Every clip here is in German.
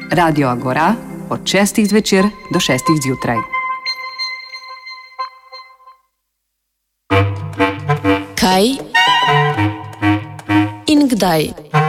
Radio Agora od 6. zvečer do 6. zjutraj. Kaj in kdaj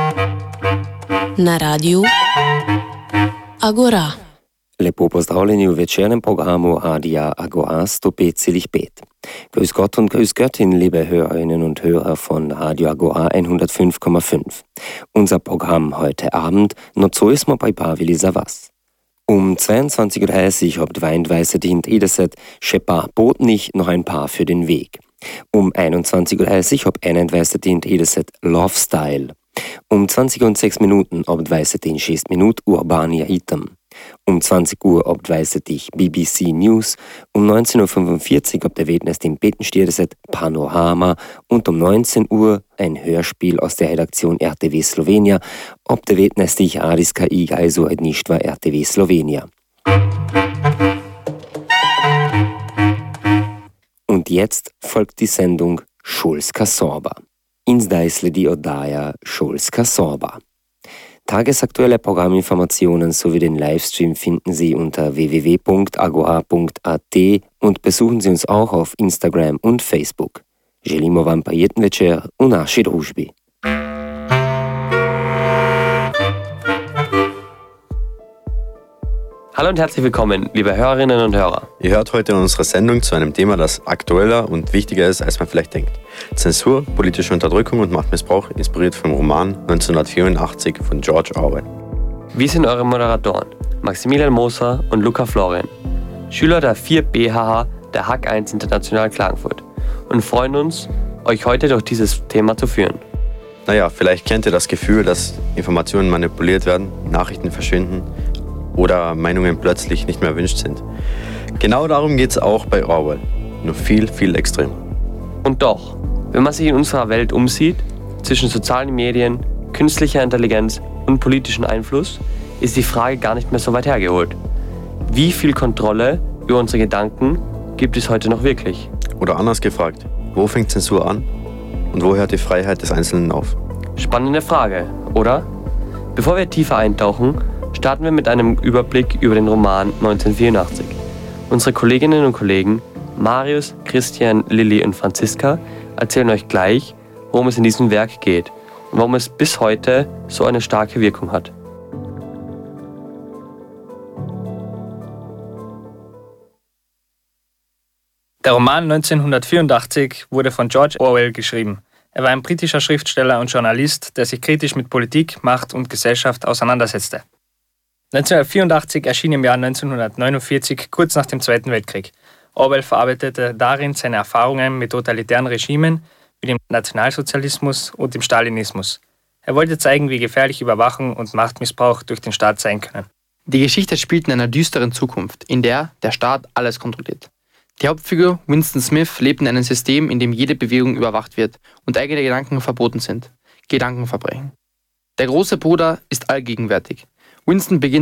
na Radiu Agora. Lepo pozdravljeni v večernem Programm Radia Agora 105,5. Grüß Gott und grüß Göttin, liebe Hörerinnen und Hörer von Radio Agora 105,5. Unser Programm heute Abend, no co smo pripravili za vas. 22:30 ob 22 Ideset še pa potnih noch ein paar für den Weg. 21:30 ob 21 Ideset Love Style. 20:06 ob 26 Urbania Item. 20 Uhr ob 20 BBC News, 19:45 ob der Wetnest im Betenstierdeset Panorama und 19 Uhr ein Hörspiel aus der Redaktion RTW Slovenia, ob der Wetnest ich Radiska iga also etništva RTW Slovenia. Und jetzt folgt die Sendung Šolska soba. In zdaj sledi oddaja Šolska soba. Tagesaktuelle Programminformationen sowie den Livestream finden Sie unter www.agora.at und besuchen Sie uns auch auf Instagram und Facebook. Želimo vam prijeten večer v naši družbi. Hallo und herzlich willkommen, liebe Hörerinnen und Hörer. Ihr hört heute in unserer Sendung zu einem Thema, das aktueller und wichtiger ist, als man vielleicht denkt. Zensur, politische Unterdrückung und Machtmissbrauch, inspiriert vom Roman 1984 von George Orwell. Wir sind eure Moderatoren, Maximilian Moser und Luca Florian, Schüler der 4 BHH der Hack 1 International Klagenfurt und freuen uns, euch heute durch dieses Thema zu führen. Naja, vielleicht kennt ihr das Gefühl, dass Informationen manipuliert werden, Nachrichten verschwinden oder Meinungen plötzlich nicht mehr erwünscht sind. Genau darum geht es auch bei Orwell, nur viel, viel extremer. Und doch, wenn man sich in unserer Welt umsieht, zwischen sozialen Medien, künstlicher Intelligenz und politischem Einfluss, ist die Frage gar nicht mehr so weit hergeholt. Wie viel Kontrolle über unsere Gedanken gibt es heute noch wirklich? Oder anders gefragt, wo fängt Zensur an und wo hört die Freiheit des Einzelnen auf? Spannende Frage, oder? Bevor wir tiefer eintauchen, starten wir mit einem Überblick über den Roman 1984. Unsere Kolleginnen und Kollegen Marius, Christian, Lilly und Franziska erzählen euch gleich, worum es in diesem Werk geht und warum es bis heute so eine starke Wirkung hat. Der Roman 1984 wurde von George Orwell geschrieben. Er war ein britischer Schriftsteller und Journalist, der sich kritisch mit Politik, Macht und Gesellschaft auseinandersetzte. 1984 erschien im Jahr 1949, kurz nach dem Zweiten Weltkrieg. Orwell verarbeitete darin seine Erfahrungen mit totalitären Regimen wie dem Nationalsozialismus und dem Stalinismus. Er wollte zeigen, wie gefährlich Überwachung und Machtmissbrauch durch den Staat sein können. Die Geschichte spielt in einer düsteren Zukunft, in der der Staat alles kontrolliert. Die Hauptfigur Winston Smith lebt in einem System, in dem jede Bewegung überwacht wird und eigene Gedanken verboten sind. Gedankenverbrechen. Der große Bruder ist allgegenwärtig. Winston beginnt